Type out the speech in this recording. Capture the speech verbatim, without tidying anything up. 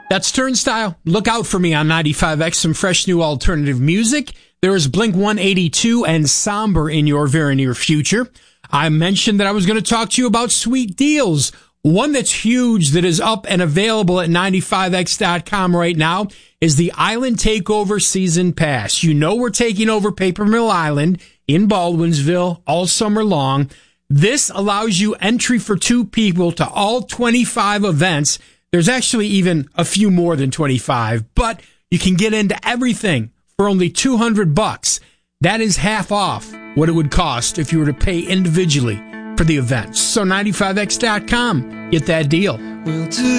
That's Turnstile. Look out for me on ninety-five X, some fresh new alternative music. There is Blink one eighty-two and Somber in your very near future. I mentioned that I was going to talk to you about sweet deals. One that's huge that is up and available at ninety-five X dot com right now is the Island Takeover Season Pass. You know we're taking over Paper Mill Island in Baldwinsville all summer long. This allows you entry for two people to all twenty-five events. There's actually even a few more than twenty-five, but you can get into everything for only two hundred bucks. That is half off what it would cost if you were to pay individually for the events. So ninety-five X dot com, get that deal. We'll do